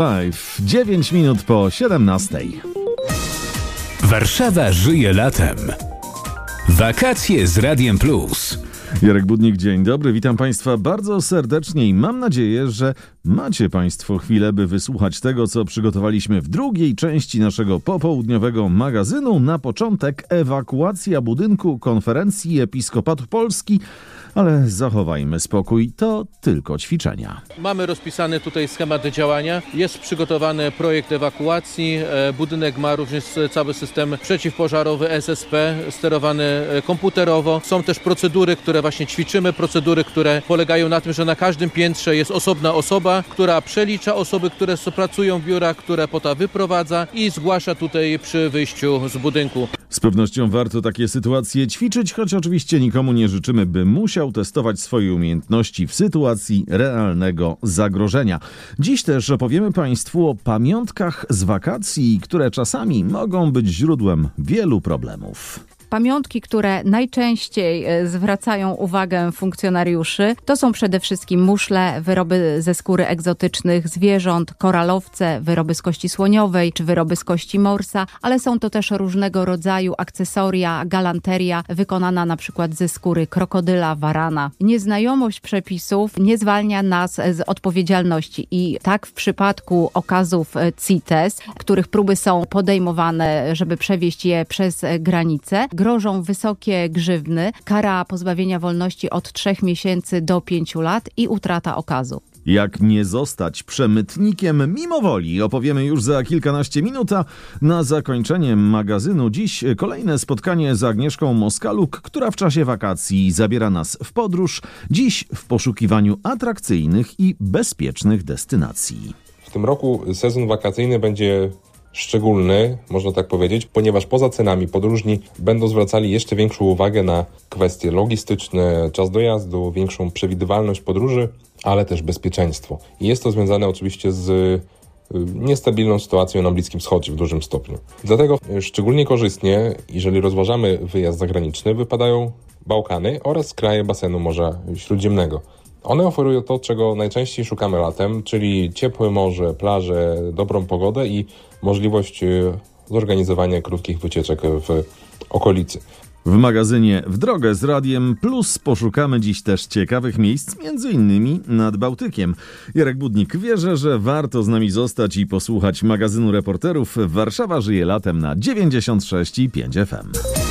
Live 9 minut po 17. Warszawa żyje latem. Wakacje z Radiem Plus. Jarek Budnik, dzień dobry, witam Państwa bardzo serdecznie i mam nadzieję, że macie Państwo chwilę, by wysłuchać tego, co przygotowaliśmy w drugiej części naszego popołudniowego magazynu. Na początek ewakuacja budynku Konferencji Episkopatu Polski, ale zachowajmy spokój, to tylko ćwiczenia. Mamy rozpisany tutaj schemat działania, jest przygotowany projekt ewakuacji, budynek ma również cały system przeciwpożarowy SSP, sterowany komputerowo. Są też procedury, które właśnie ćwiczymy, procedury, które polegają na tym, że na każdym piętrze jest osobna osoba, która przelicza osoby, które pracują w biurach, które potem wyprowadza i zgłasza tutaj przy wyjściu z budynku. Z pewnością warto takie sytuacje ćwiczyć, choć oczywiście nikomu nie życzymy, by musiał testować swoje umiejętności w sytuacji realnego zagrożenia. Dziś też opowiemy Państwu o pamiątkach z wakacji, które czasami mogą być źródłem wielu problemów. Pamiątki, które najczęściej zwracają uwagę funkcjonariuszy, to są przede wszystkim muszle, wyroby ze skóry egzotycznych zwierząt, koralowce, wyroby z kości słoniowej czy wyroby z kości morsa, ale są to też różnego rodzaju akcesoria, galanteria wykonana na przykład ze skóry krokodyla, warana. Nieznajomość przepisów nie zwalnia nas z odpowiedzialności i tak w przypadku okazów CITES, których próby są podejmowane, żeby przewieźć je przez granicę, grożą wysokie grzywny, kara pozbawienia wolności od 3 miesięcy do 5 lat i utrata okazu. Jak nie zostać przemytnikiem mimo woli, opowiemy już za kilkanaście minut, a na zakończenie magazynu dziś kolejne spotkanie z Agnieszką Moskaluk, która w czasie wakacji zabiera nas w podróż, dziś w poszukiwaniu atrakcyjnych i bezpiecznych destynacji. W tym roku sezon wakacyjny będzie szczególny, można tak powiedzieć, ponieważ poza cenami podróżni będą zwracali jeszcze większą uwagę na kwestie logistyczne, czas dojazdu, większą przewidywalność podróży, ale też bezpieczeństwo. I jest to związane oczywiście z niestabilną sytuacją na Bliskim Wschodzie w dużym stopniu. Dlatego szczególnie korzystnie, jeżeli rozważamy wyjazd zagraniczny, wypadają Bałkany oraz kraje basenu Morza Śródziemnego. One oferują to, czego najczęściej szukamy latem, czyli ciepłe morze, plaże, dobrą pogodę i możliwość zorganizowania krótkich wycieczek w okolicy. W magazynie W drogę z Radiem Plus poszukamy dziś też ciekawych miejsc, m.in. nad Bałtykiem. Jarek Budnik, wierzę, że warto z nami zostać i posłuchać magazynu reporterów. Warszawa żyje latem na 96,5 FM.